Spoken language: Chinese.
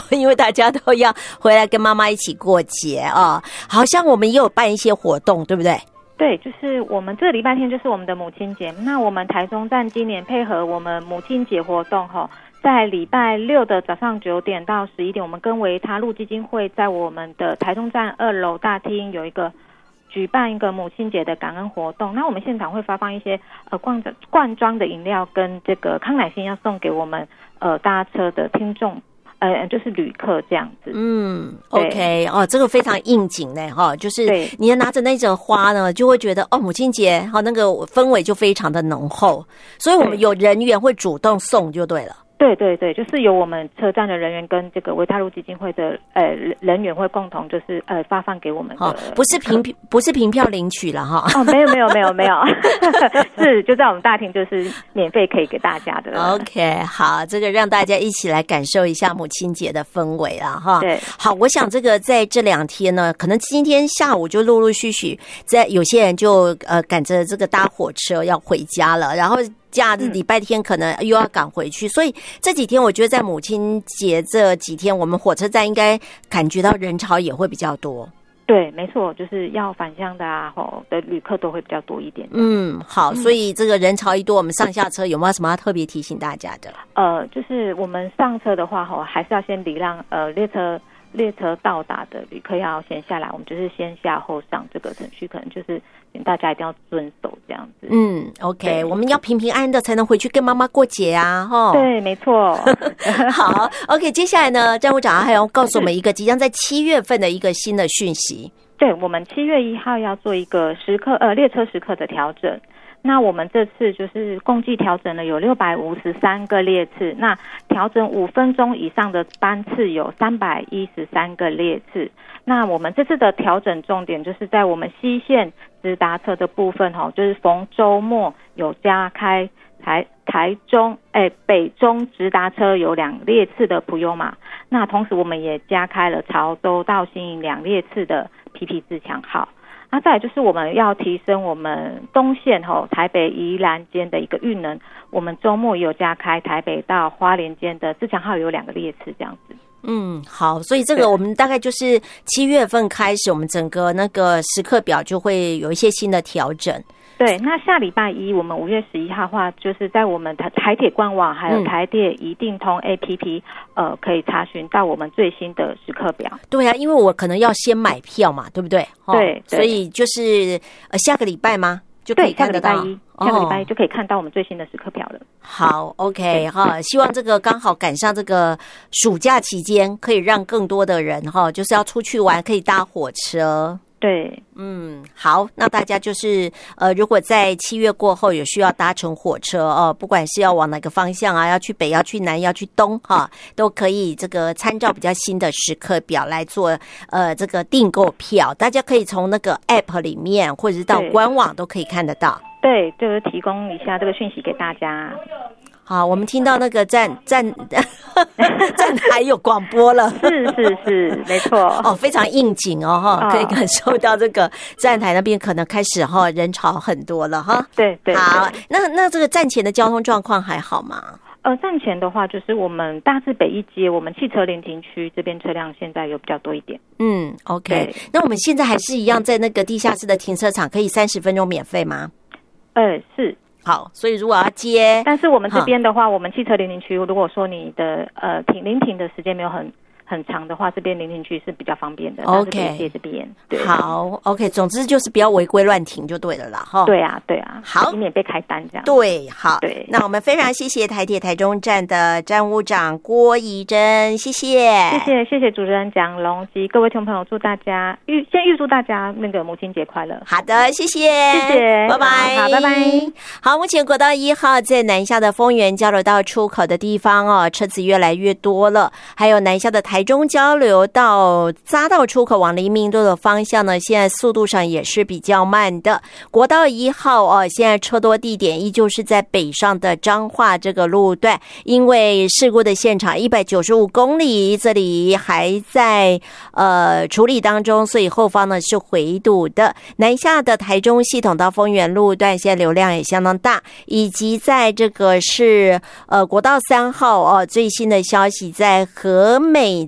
因为大家都要回来跟妈妈一起过节啊。好像我们也有办一些活动，对不对？ 对，就是我们这个礼拜天就是我们的母亲节。那我们台中站今年配合我们母亲节活动在礼拜六的早上9点到11点，我们跟维他路基金会在我们的台中站2楼大厅有举办一个母亲节的感恩活动。那我们现场会发放一些罐装的饮料跟这个康乃馨，要送给我们搭车的听众。就是旅客这样子。 OK 这个非常应景呢就是你拿着那种花呢，就会觉得母亲节那个氛围就非常的浓厚，所以我们有人员会主动送就对了。 对对对，就是由我们车站的人员跟这个维他路基金会的人员会共同就是发放给我们的， 不是凭票领取了没有是就在我们大厅，就是免费可以给大家的。 OK， 好，这个让大家一起来感受一下母亲节的氛围了对， 好，我想这个在这2天呢，可能今天下午就陆陆续续在有些人就赶着这个搭火车要回家了，然后假日礼拜天可能又要赶回去，所以这几天我觉得在母亲节这几天，我们火车站应该感觉到人潮也会比较多。 对，没错，就是要返乡的的旅客都会比较多一点。 好，所以这个人潮一多，我们上下车有没有什么要特别提醒大家的？ 就是我们上车的话还是要先礼让列车到达的旅客要先下来，我们就是先下后上这个程序，可能就是请大家一定要遵守这样子。 OK， 我们要平平安安的才能回去跟妈妈过节啊， 对，没错。 好 ，OK， 接下来呢，站务长还要告诉我们一个即将在7月份的一个新的讯息。 对，我们7月1号要做一个列车时刻的调整。那我们这次就是共计调整了有653个列次，那调整5分钟以上的班次有313个列次。那我们这次的调整重点就是在我们西线直达车的部分就是逢周末有加开台中北中直达车有2列次的普悠玛，那同时我们也加开了潮州到新营2列次的PP自强号。那再来就是我们要提升我们东线台北宜兰间的一个运能，我们周末也有加开台北到花莲间的自强号有2个列次这样子。 好，所以这个我们大概就是7月份开始，我们整个那个时刻表就会有一些新的调整。 对，那下礼拜一我们5月11号的话，就是在我们台铁官网还有台铁一定通 APP，可以查询到我们最新的时刻表。 对啊，因为我可能要先买票嘛，对不对？ 对， 所以就是下个礼拜吗？就可以看得到。 下个礼拜一就可以看到我们最新的时刻表了。 好 ，OK 希望这个刚好赶上这个暑假期间，可以让更多的人就是要出去玩，可以搭火车。 对， 好，那大家就是如果在7月过后有需要搭乘火车不管是要往哪个方向啊，要去北，要去南，要去东都可以这个参照比较新的时刻表来做这个订购票，大家可以从那个 App 里面或者是到官网都可以看得到。 对，就是提供一下这个讯息给大家。 好，我们听到那个站台有广播了， 是，没错。 非常应景可以感受到这个站台那边可能开始人潮很多了对。 好，那这个站前的交通状况还好吗？ 站前的话，就是我们大致北一街，我们汽车临停区这边车辆现在有比较多一点。 OK。那我们现在还是一样在那个地下室的停车场，可以30分钟免费吗？ 是。 好，所以如果要接， 但是我们这边的话，我们汽车临停区，如果说你的临停的时间没有很长的话，这边临停区是比较方便的。OK， 接这边。对， 好 ，OK， 总之就是不要违规乱停就对了啦， 对啊， 好， 以免被开单这样。 对，好， 对。 那我们非常谢谢台铁台中站的站务长郭怡珍，谢谢主持人蒋龙及各位听众朋友，祝大家先预祝大家那个母亲节快乐。 好的，谢谢，拜拜， 好，拜拜。 好，目前国道1号在南下的丰原交流道出口的地方车子越来越多了，还有南下的台中交流道匝道出口往黎明路的方向呢，现在速度上也是比较慢的。国道1号现在车多地点依旧是在北上的彰化这个路段，因为事故的现场195公里这里还在处理当中，所以后方呢是回堵的。南下的台中系统到丰原路段现在流量也相当大，以及在这个是国道3号最新的消息，在和美